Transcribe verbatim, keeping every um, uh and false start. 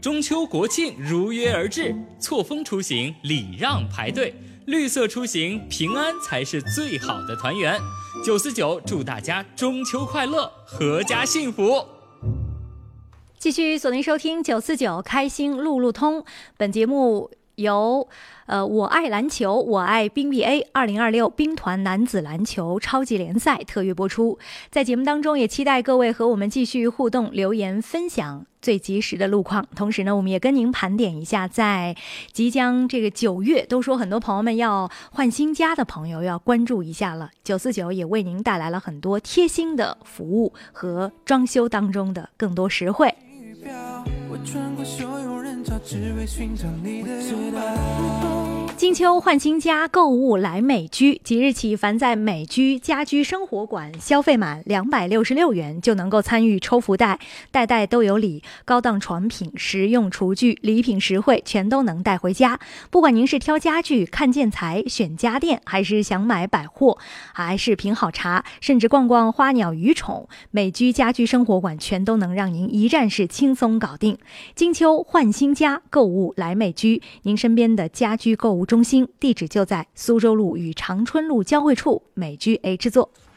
中秋国庆如约而至，错峰出行礼让排队，绿色出行平安才是最好的团圆。九四九祝大家中秋快乐，阖家幸福。 继续锁定收听九四九开心路路通，本节目由呃我爱篮球我爱冰 B A 二零二六冰团男子篮球超级联赛特约播出。在节目当中也期待各位和我们继续互动留言分享最及时的路况，同时呢我们也跟您盘点一下在即将这个九月，都说很多朋友们要换新家的朋友要关注一下了，九四九也为您带来了很多贴心的服务和装修当中的更多实惠。我穿过汹涌人潮，只为寻找你的拥抱。金秋换新家，购物来美居。即日起，凡在美居家居生活馆消费满两百六十六元，就能够参与抽福袋，袋袋都有礼，高档床品、实用厨具、礼品实惠，全都能带回家。不管您是挑家具、看建材、选家电，还是想买百货，还是品好茶，甚至逛逛花鸟鱼虫，美居家居生活馆全都能让您一站式轻松搞定。金秋换新家，购物来美居，您身边的家居购物中心，地址就在苏州路与长春路交汇处美居 H 座。